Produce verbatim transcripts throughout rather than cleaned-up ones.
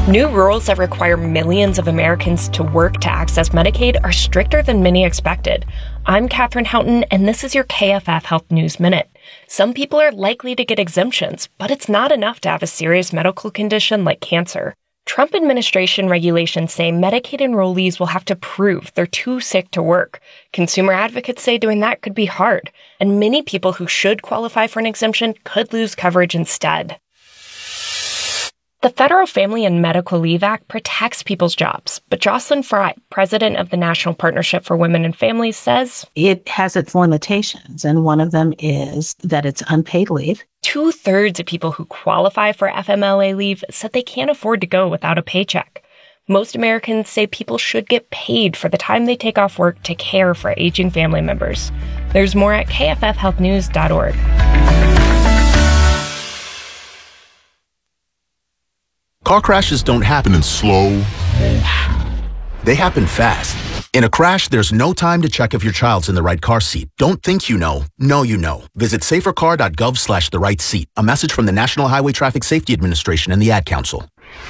New rules that require millions of Americans to work to access Medicaid are stricter than many expected. I'm Katherine Houghton, and this is your K F F Health News Minute. Some people are likely to get exemptions, but it's not enough to have a serious medical condition like cancer. Trump administration regulations say Medicaid enrollees will have to prove they're too sick to work. Consumer advocates say doing that could be hard, and many people who should qualify for an exemption could lose coverage instead. The Federal Family and Medical Leave Act protects people's jobs, but Jocelyn Fry, president of the National Partnership for Women and Families, says it has its limitations, and one of them is that it's unpaid leave. Two-thirds of people who qualify for F M L A leave said they can't afford to go without a paycheck. Most Americans say people should get paid for the time they take off work to care for aging family members. There's more at K F F health news dot org. Car crashes don't happen in slow motion. They happen fast. In a crash, there's no time to check if your child's in the right car seat. Don't think you know. Know you know. Visit safercar dot gov slash the right seat. A message from the National Highway Traffic Safety Administration and the Ad Council.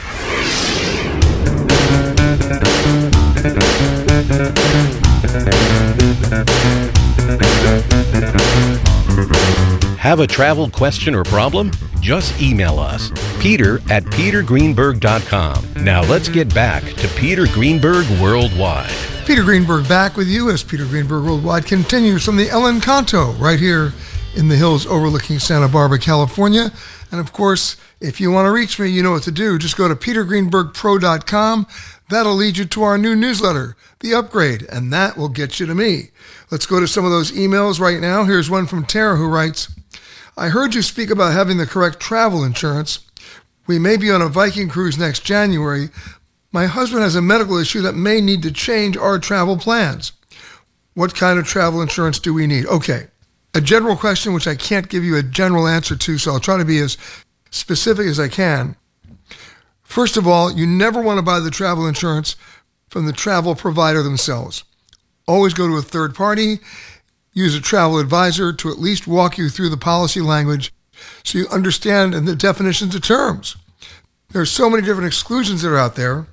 Have a travel question or problem? Just email us, Peter at peter greenberg dot com. Now let's get back to Peter Greenberg Worldwide. Peter Greenberg back with you as Peter Greenberg Worldwide continues from the El Encanto right here in the hills overlooking Santa Barbara, California. And of course, if you want to reach me, you know what to do. Just go to peter greenberg pro dot com. That'll lead you to our new newsletter, The Upgrade, and that will get you to me. Let's go to some of those emails right now. Here's one from Tara who writes, I heard you speak about having the correct travel insurance. We may be on a Viking cruise next January. My husband has a medical issue that may need to change our travel plans. What kind of travel insurance do we need? Okay, a general question which I can't give you a general answer to, so I'll try to be as specific as I can. First of all, you never want to buy the travel insurance from the travel provider themselves. Always go to a third party. Use a travel advisor to at least walk you through the policy language so you understand the definitions of terms. There are so many different exclusions that are out there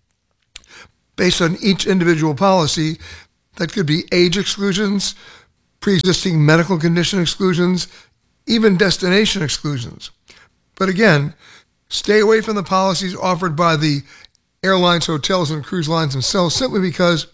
based on each individual policy that could be age exclusions, pre-existing medical condition exclusions, even destination exclusions. But again, stay away from the policies offered by the airlines, hotels, and cruise lines themselves simply because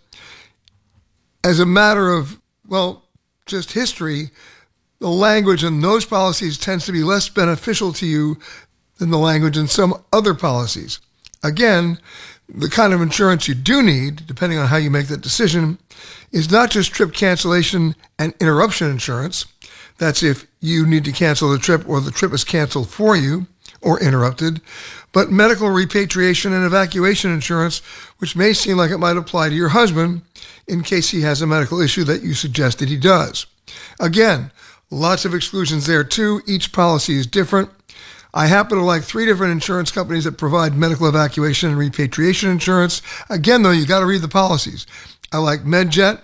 as a matter of, well, just history, the language in those policies tends to be less beneficial to you than the language in some other policies. Again, the kind of insurance you do need, depending on how you make that decision, is not just trip cancellation and interruption insurance. That's if you need to cancel the trip or the trip is canceled for you or interrupted, but medical repatriation and evacuation insurance, which may seem like it might apply to your husband in case he has a medical issue that you suggested he does. Again, lots of exclusions there too. Each policy is different. I happen to like three different insurance companies that provide medical evacuation and repatriation insurance. Again, though, you got to read the policies. I like MedJet.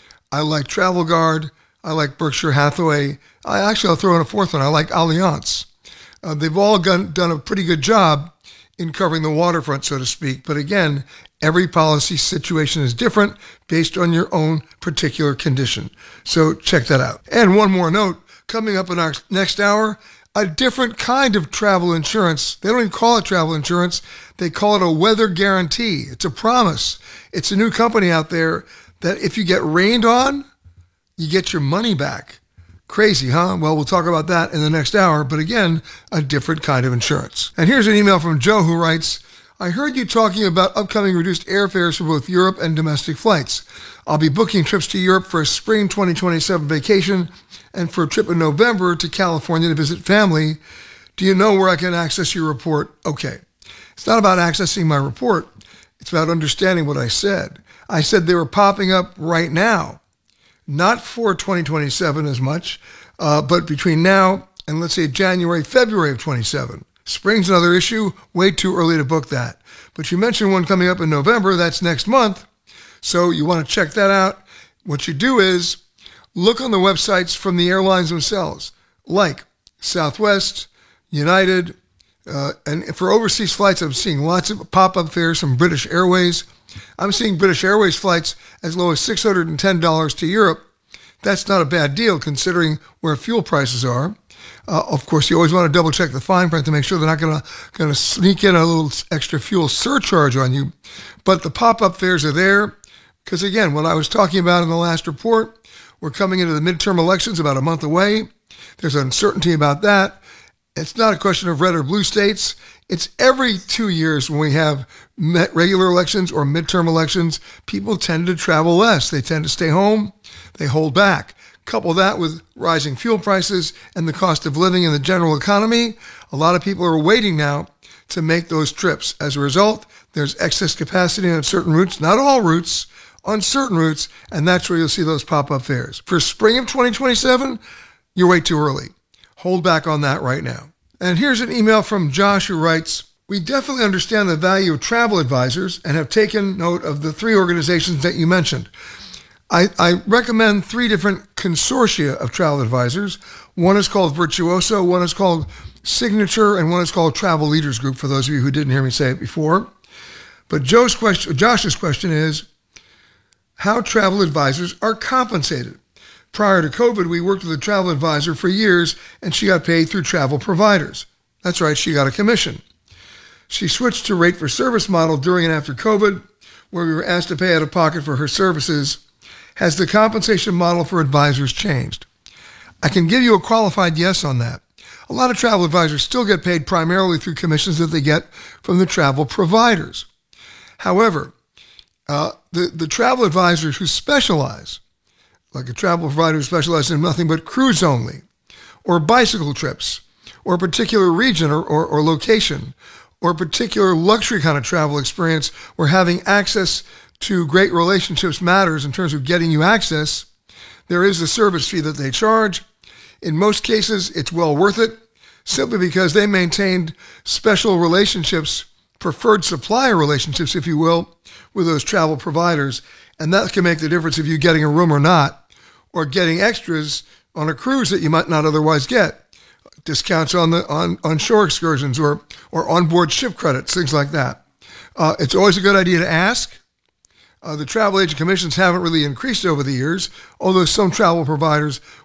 I like Travel Guard. I like Berkshire Hathaway. I actually, I'll throw in a fourth one. I like Allianz. Uh, they've all done, done a pretty good job in covering the waterfront, so to speak. But again, every policy situation is different based on your own particular condition. So check that out. And one more note, coming up in our next hour, a different kind of travel insurance. They don't even call it travel insurance. They call it a weather guarantee. It's a promise. It's a new company out there that if you get rained on, you get your money back. Crazy, huh? Well, we'll talk about that in the next hour, but again, a different kind of insurance. And here's an email from Joe who writes, I heard you talking about upcoming reduced airfares for both Europe and domestic flights. I'll be booking trips to Europe for a spring twenty twenty-seven vacation and for a trip in November to California to visit family. Do you know where I can access your report? Okay. It's not about accessing my report. It's about understanding what I said. I said they were popping up right now. Not for twenty twenty-seven as much, uh, but between now and let's say January, February of twenty-seven. Spring's another issue. Way too early to book that. But you mentioned one coming up in November. That's next month. So you want to check that out. What you do is look on the websites from the airlines themselves, like Southwest, United, Uh, and for overseas flights, I'm seeing lots of pop-up fares from British Airways. I'm seeing British Airways flights as low as six hundred ten dollars to Europe. That's not a bad deal considering where fuel prices are. Uh, of course, you always want to double check the fine print to make sure they're not going to going to sneak in a little extra fuel surcharge on you. But the pop-up fares are there because, again, what I was talking about in the last report, we're coming into the midterm elections about a month away. There's uncertainty about that. It's not a question of red or blue states. It's every two years when we have regular elections or midterm elections, people tend to travel less. They tend to stay home. They hold back. Couple that with rising fuel prices and the cost of living in the general economy. A lot of people are waiting now to make those trips. As a result, there's excess capacity on certain routes, not all routes, on certain routes, and that's where you'll see those pop-up fares. For spring of twenty twenty-seven, you're way too early. Hold back on that right now. And here's an email from Josh who writes, we definitely understand the value of travel advisors and have taken note of the three organizations that you mentioned. I, I recommend three different consortia of travel advisors. One is called Virtuoso, one is called Signature, and one is called Travel Leaders Group, for those of you who didn't hear me say it before. But Joe's question, Josh's question is how travel advisors are compensated. Prior to COVID, we worked with a travel advisor for years, and she got paid through travel providers. That's right, she got a commission. She switched to rate for service model during and after COVID, where we were asked to pay out of pocket for her services. Has the compensation model for advisors changed? I can give you a qualified yes on that. A lot of travel advisors still get paid primarily through commissions that they get from the travel providers. However, uh, the, the travel advisors who specialize, like a travel provider who specializes in nothing but cruise only, or bicycle trips, or a particular region or, or, or location, or a particular luxury kind of travel experience where having access to great relationships matters in terms of getting you access, there is a service fee that they charge. In most cases, it's well worth it, simply because they maintained special relationships, preferred supplier relationships, if you will, with those travel providers. And that can make the difference if you're getting a room or not, or getting extras on a cruise that you might not otherwise get. Discounts on the on, on shore excursions or, or onboard ship credits, things like that. Uh, it's always a good idea to ask. Uh, the travel agent commissions haven't really increased over the years, although some travel providers